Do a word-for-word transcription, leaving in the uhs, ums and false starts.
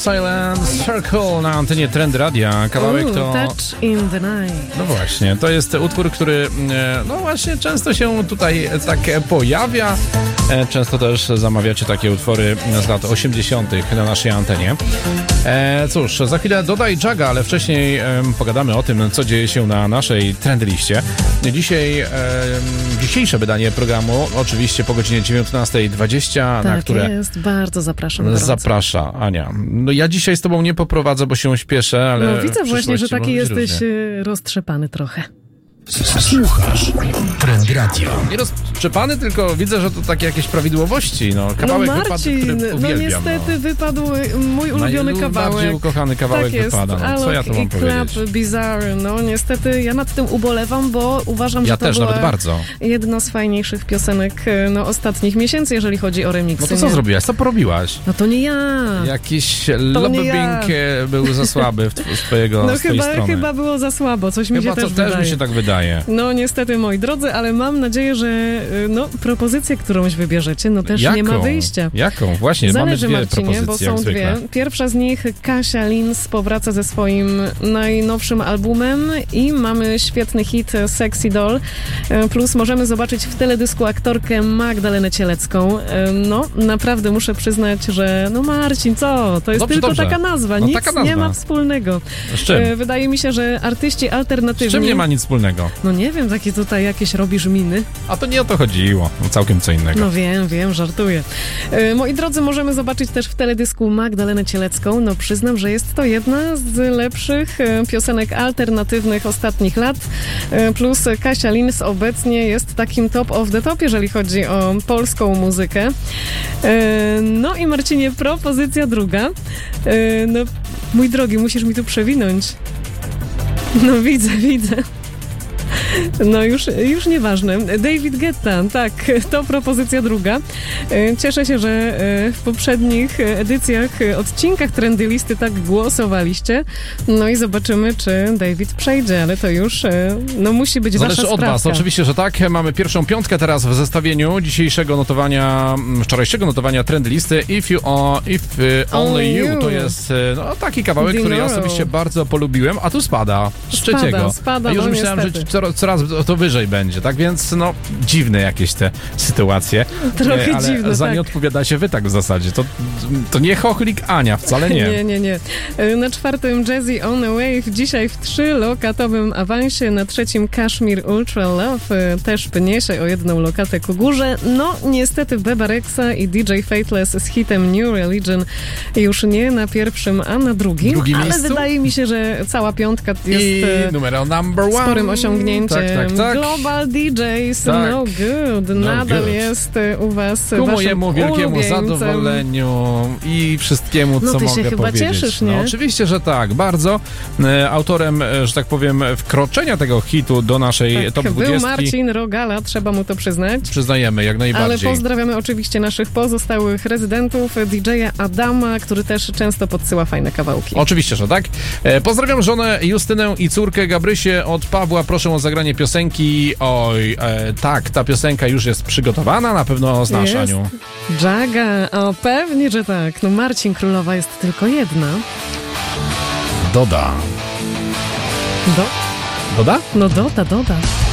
Silent Circle na antenie Trend Radia. Kawałek to... Touch in the Night. No właśnie, to jest utwór, który no właśnie często się tutaj tak pojawia. Często też zamawiacie takie utwory z lat osiemdziesiątych na naszej antenie. E, cóż, za chwilę dodaj Jaga, ale wcześniej e, pogadamy o tym, co dzieje się na naszej trendliście. Dzisiaj, e, dzisiejsze wydanie programu, oczywiście po godzinie dziewiętnasta dwadzieścia, tak na które jest, bardzo zapraszam. Zaprasza Ania. No ja dzisiaj z tobą nie poprowadzę, bo się śpieszę, ale no widzę właśnie, że taki jesteś różnie. roztrzepany trochę. Słuchasz Trend Radio. Nie roztrzepany, tylko widzę, że to takie jakieś prawidłowości. No, kawałek no Marcin, wypadł, który no uwielbiam. niestety no. wypadł mój ulubiony kawałek. Najbardziej ukochany kawałek tak jest, wypada. No, co ja tu mam powiedzieć? Clap, Bizarre. No niestety ja nad tym ubolewam, bo uważam, ja że to też, była nawet bardzo. jedna z fajniejszych piosenek no, ostatnich miesięcy, jeżeli chodzi o remiksy. No to co nie? zrobiłaś? Co porobiłaś? No to nie ja. Jakiś lobbying ja. był za słaby w twojego No z twojej chyba, strony. chyba było za słabo, coś mi chyba się też to wydaje. też mi się tak wydaje. No niestety, moi drodzy, ale mam nadzieję, że no, propozycję którąś wybierzecie, no też Jaką? nie ma wyjścia. Jaką? Właśnie, Zależy, mamy dwie Marcinie, bo są dwie. Pierwsza z nich, Kasia Lins, powraca ze swoim najnowszym albumem i mamy świetny hit Sexy Doll. Plus możemy zobaczyć w teledysku aktorkę Magdalenę Cielecką. No, naprawdę muszę przyznać, że no Marcin, co? To jest dobrze, tylko dobrze. taka nazwa. No, Nic taka nazwa. nie ma wspólnego. Z czym? Wydaje mi się, że artyści alternatywni... Z czym nie ma nic wspólnego? No nie wiem, takie tutaj jakieś robisz miny. A to nie o to chodziło. No, całkiem co innego. No wiem, wiem, żartuję. E, moi drodzy, możemy zobaczyć też w teledysku Magdalenę Cielecką. No przyznam, że jest to jedna z lepszych e, piosenek alternatywnych ostatnich lat. E, plus Kasia Lins obecnie jest takim top of the top, jeżeli chodzi o polską muzykę. E, no i Marcinie, propozycja druga. E, no, mój drogi, musisz mi tu przewinąć. No widzę, widzę. No już, już nieważne. David Guetta, tak, to propozycja druga. Cieszę się, że w poprzednich edycjach, odcinkach Trendy Listy tak głosowaliście. No i zobaczymy, czy David przejdzie, ale to już no, musi być Zależy wasza od sprawka. was, oczywiście, że tak. Mamy pierwszą piątkę teraz w zestawieniu dzisiejszego notowania, wczorajszego notowania Trendy Listy. If You Are, If Only, only you. you, to jest no, taki kawałek, Dinoro. który ja osobiście bardzo polubiłem, a tu spada z spada, trzeciego. Spada, a już no, myślałem, niestety. że coraz, coraz to wyżej będzie, tak więc no dziwne jakieś te sytuacje. Trochę ale dziwne, za tak. nie odpowiadacie wy tak w zasadzie. To, to nie chochlik Ania, wcale nie. nie, nie, nie. Na czwartym Jazzy On a Wave, dzisiaj w trzylokatowym awansie, na trzecim Kashmir Ultra Love też pniesie o jedną lokatę ku górze. No niestety Beba Rexha i D J Fateless z hitem New Religion już nie na pierwszym, a na drugim. drugim ale miejscu? wydaje mi się, że cała piątka jest I numer number one. sporym osiągnięciem. Tak, tak, tak. Global D Js, tak. no good, no nadal good. jest u was Ku waszym mojemu wielkiemu ulubieńcem. zadowoleniu i wszystkiemu, No co ty się mogę chyba powiedzieć. cieszysz, nie? No oczywiście, że tak, bardzo. E, autorem, e, że tak powiem, wkroczenia tego hitu do naszej tak, top był dwudziestki. Marcin Rogala, trzeba mu to przyznać. Przyznajemy, jak najbardziej. Ale pozdrawiamy oczywiście naszych pozostałych rezydentów, D J Adama, który też często podsyła fajne kawałki. Oczywiście, że tak. E, pozdrawiam żonę Justynę i córkę Gabrysię od Pawła. Proszę o zagranie piosenki. Oj, e, tak, ta piosenka już jest przygotowana, na pewno znasz, jest. Aniu. Jaga, o pewnie, że tak. No Marcin, królowa jest tylko jedna. Doda. Do? Doda? No Doda, Doda.